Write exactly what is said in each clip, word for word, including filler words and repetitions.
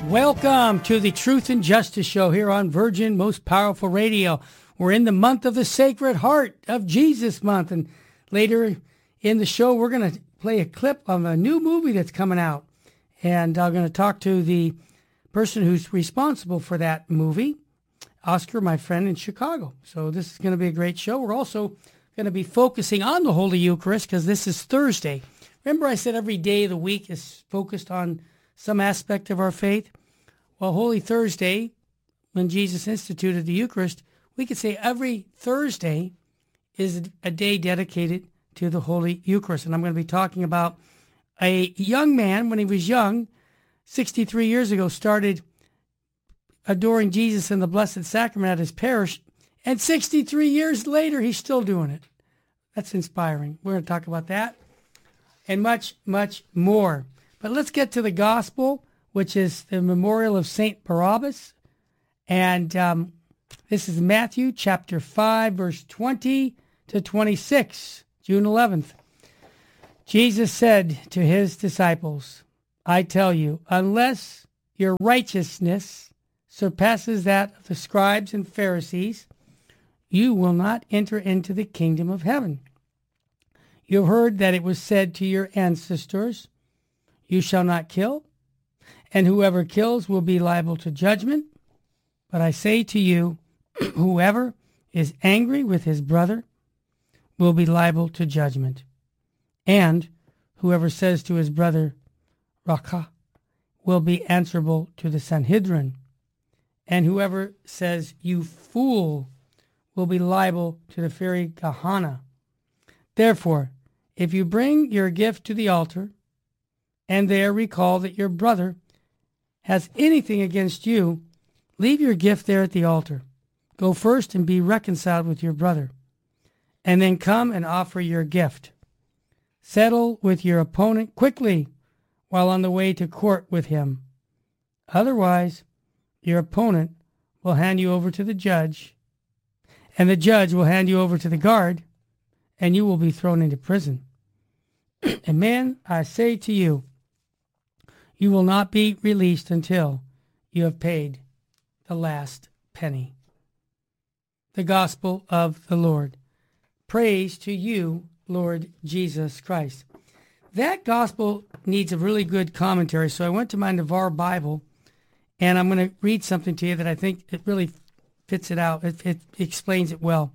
Welcome to the Truth and Justice Show here on Virgin Most Powerful Radio. We're in the month of the Sacred Heart of Jesus month, and later in the show we're going to play a clip of a new movie that's coming out, and I'm going to talk to the person who's responsible for that movie, Oscar, my friend in Chicago. So this is going to be a great show. We're also going to be focusing on the Holy Eucharist because this is Thursday. Remember I said every day of the week is focused on some aspect of our faith? Well, Holy Thursday, when Jesus instituted the Eucharist, we could say every Thursday is a day dedicated to the Holy Eucharist. And I'm going to be talking about a young man, when he was young, sixty-three years ago, started adoring Jesus in the Blessed Sacrament at his parish, and sixty-three years later, he's still doing it. That's inspiring. We're going to talk about that and much, much more. But let's get to the gospel, which is the memorial of Saint Barabbas. And um, this is Matthew chapter five, verse twenty to twenty-six, June eleventh. Jesus said to his disciples, I tell you, unless your righteousness surpasses that of the scribes and Pharisees, you will not enter into the kingdom of heaven. You heard that it was said to your ancestors, you shall not kill, and whoever kills will be liable to judgment. But I say to you, whoever is angry with his brother will be liable to judgment. And whoever says to his brother, Raka, will be answerable to the Sanhedrin. And whoever says, you fool, will be liable to the fiery Gehenna. Therefore, if you bring your gift to the altar, and there recall that your brother has anything against you, leave your gift there at the altar. Go first and be reconciled with your brother, and then come and offer your gift. Settle with your opponent quickly while on the way to court with him. Otherwise, your opponent will hand you over to the judge, and the judge will hand you over to the guard, and you will be thrown into prison. And man, I say to you, you will not be released until you have paid the last penny. The Gospel of the Lord. Praise to you, Lord Jesus Christ. That Gospel needs a really good commentary, so I went to my Navarre Bible, and I'm going to read something to you that I think it really fits it out. It, it explains it well.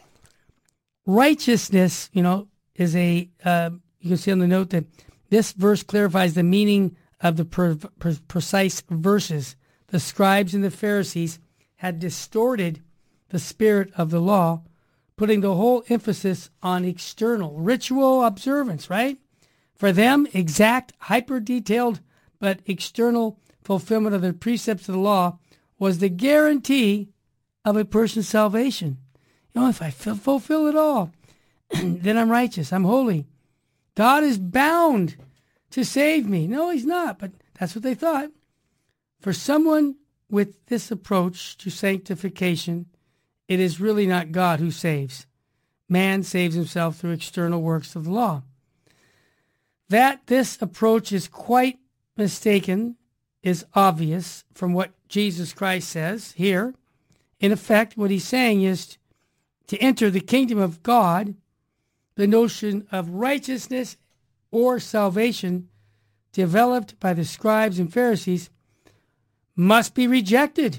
Righteousness, you know, is a, uh, you can see on the note that this verse clarifies the meaning of the per, per, precise verses. The scribes and the Pharisees had distorted the spirit of the law, putting the whole emphasis on external ritual observance, right? For them, exact, hyper-detailed, but external fulfillment of the precepts of the law was the guarantee of a person's salvation. You know, if I f- fulfill it all, then I'm righteous, I'm holy. God is bound to save me. No, he's not, but that's what they thought. For someone with this approach to sanctification, it is really not God who saves. Man saves himself through external works of the law. That this approach is quite mistaken is obvious from what Jesus Christ says here. In effect, what he's saying is to enter the kingdom of God, the notion of righteousness or salvation developed by the scribes and Pharisees must be rejected.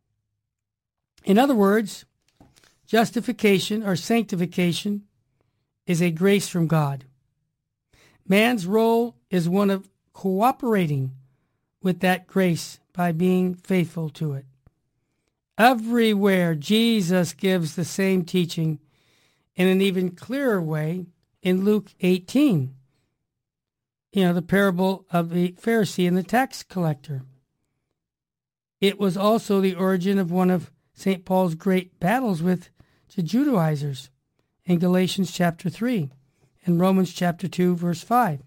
In other words, justification or sanctification is a grace from God. Man's role is one of cooperating with that grace by being faithful to it. Everywhere Jesus gives the same teaching in an even clearer way in Luke eighteen. You know, the parable of the Pharisee and the tax collector. It was also the origin of one of Saint Paul's great battles with the Judaizers in Galatians chapter three and Romans chapter two, verse five.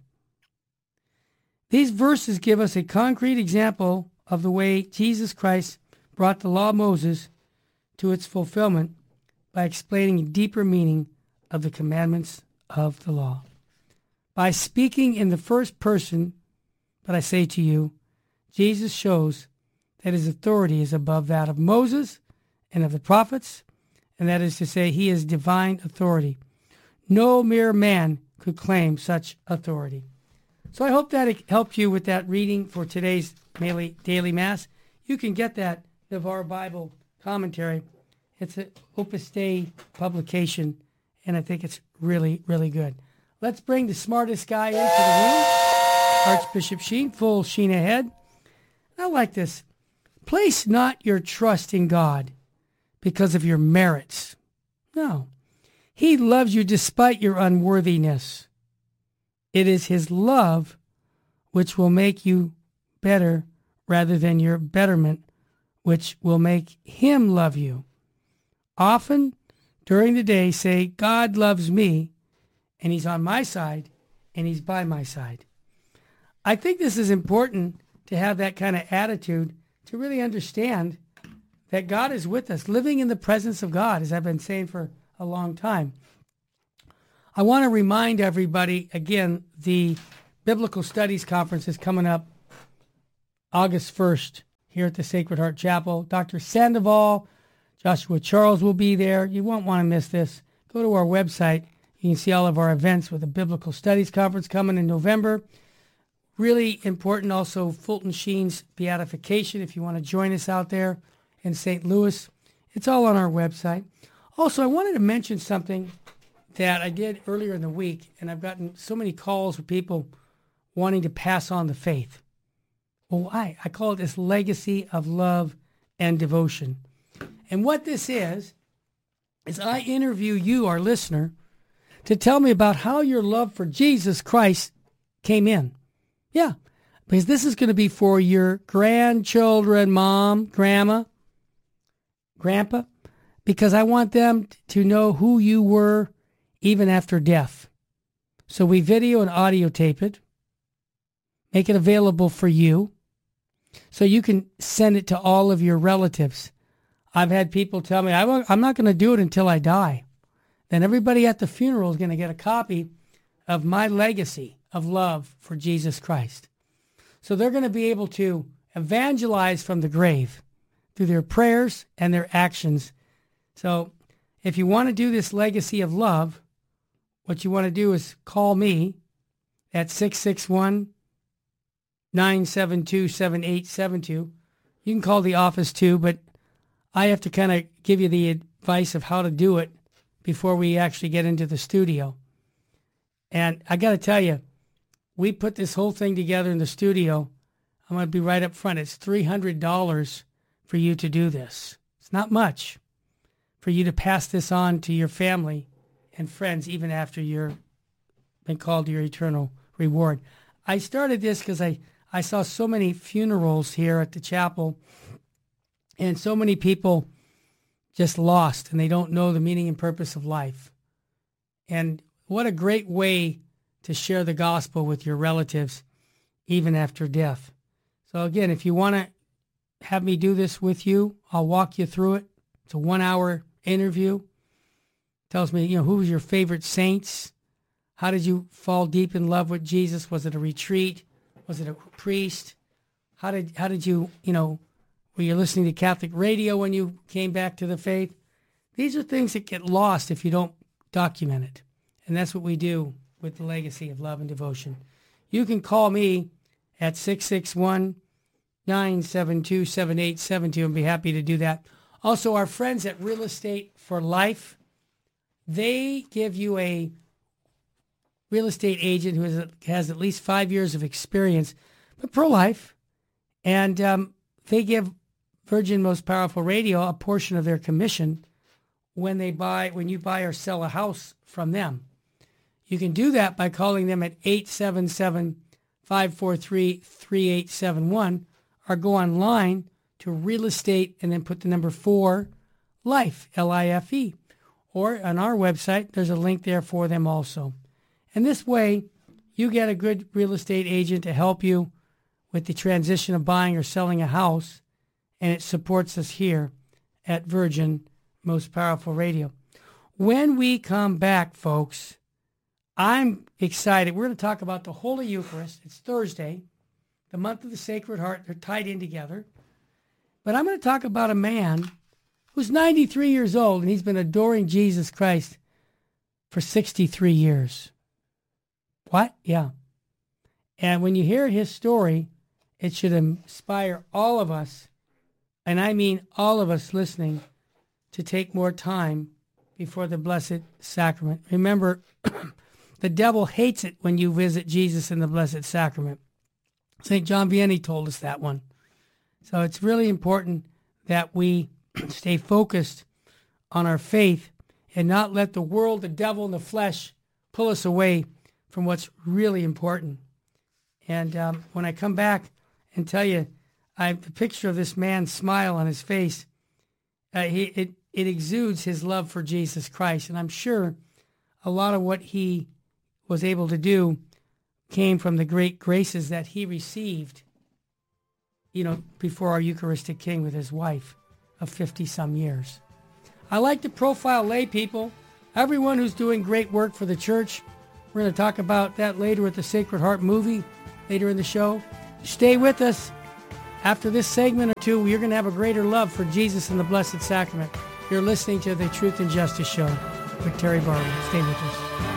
These verses give us a concrete example of the way Jesus Christ brought the law of Moses to its fulfillment by explaining a deeper meaning of the commandments of the law. By speaking in the first person, but I say to you, Jesus shows that his authority is above that of Moses and of the prophets, and that is to say, he is divine authority. No mere man could claim such authority. So I hope that it helped you with that reading for today's daily, daily Mass. You can get that Navarre Bible commentary. It's an Opus Dei publication, and I think it's really, really good. Let's bring the smartest guy into the room, Archbishop Sheen, full sheen ahead. I like this. Place not your trust in God because of your merits. No. He loves you despite your unworthiness. It is his love which will make you better rather than your betterment, which will make him love you. Often during the day say, God loves me, and he's on my side, and he's by my side. I think this is important to have that kind of attitude, to really understand that God is with us, living in the presence of God, as I've been saying for a long time. I want to remind everybody, again, the Biblical Studies Conference is coming up August first here at the Sacred Heart Chapel. Doctor Sandoval, Joshua Charles will be there. You won't want to miss this. Go to our website. You can see all of our events with the Biblical Studies Conference coming in November. Really important also, Fulton Sheen's beatification, if you want to join us out there in Saint Louis. It's all on our website. Also, I wanted to mention something that I did earlier in the week, and I've gotten so many calls with people wanting to pass on the faith. Well, why? I call it this legacy of love and devotion. And what this is, is I interview you, our listener, to tell me about how your love for Jesus Christ came in. Yeah, because this is going to be for your grandchildren, mom, grandma, grandpa, because I want them to know who you were even after death. So we video and audio tape it, make it available for you, so you can send it to all of your relatives. I've had people tell me, I won't, I'm not going to do it until I die. Then everybody at the funeral is going to get a copy of my legacy of love for Jesus Christ. So they're going to be able to evangelize from the grave through their prayers and their actions. So if you want to do this legacy of love, what you want to do is call me at six six one, nine seven two, seven eight seven two. You can call the office too, but I have to kind of give you the advice of how to do it before we actually get into the studio. And I got to tell you, we put this whole thing together in the studio. I'm going to be right up front. It's three hundred dollars for you to do this. It's not much for you to pass this on to your family and friends even after you're been called to your eternal reward. I started this because I, I saw so many funerals here at the chapel, and so many people just lost, and they don't know the meaning and purpose of life. And what a great way to share the gospel with your relatives even after death. So again, if you want to have me do this with you, I'll walk you through it. It's a one-hour interview. Tells me, you know, who was your favorite saints? How did you fall deep in love with Jesus? Was it a retreat? Was it a priest? How did how did you, you know, were you listening to Catholic radio when you came back to the faith? These are things that get lost if you don't document it. And that's what we do with the legacy of love and devotion. You can call me at six six one, nine seven two, seven eight seven two and be happy to do that. Also, our friends at Real Estate for Life, they give you a real estate agent who has, has at least five years of experience, but pro-life, and um, they give Virgin Most Powerful Radio a portion of their commission when they buy, when you buy or sell a house from them. You can do that by calling them at eight seven seven, five four three, three eight seven one or go online to real estate and then put the number four, life, L I F E. Or on our website, there's a link there for them also. And this way, you get a good real estate agent to help you with the transition of buying or selling a house, and it supports us here at Virgin Most Powerful Radio. When we come back, folks, I'm excited. We're going to talk about the Holy Eucharist. It's Thursday, the month of the Sacred Heart. They're tied in together. But I'm going to talk about a man who's ninety-three years old, and he's been adoring Jesus Christ for sixty-three years. What? Yeah. And when you hear his story, it should inspire all of us, and I mean all of us listening, to take more time before the Blessed Sacrament. Remember, the devil hates it when you visit Jesus in the Blessed Sacrament. Saint John Vianney told us that one. So it's really important that we stay focused on our faith and not let the world, the devil, and the flesh pull us away from what's really important. And um, when I come back and tell you, I have the picture of this man's smile on his face. Uh, he, it, it exudes his love for Jesus Christ. And I'm sure a lot of what he was able to do came from the great graces that he received, you know, before our Eucharistic King with his wife of fifty-some years. I like to profile lay people, everyone who's doing great work for the church. We're going to talk about that later with the Sacred Heart movie, later in the show. Stay with us. After this segment or two, you're going to have a greater love for Jesus and the Blessed Sacrament. You're listening to the Truth and Justice Show with Terry Barber. Stay with us.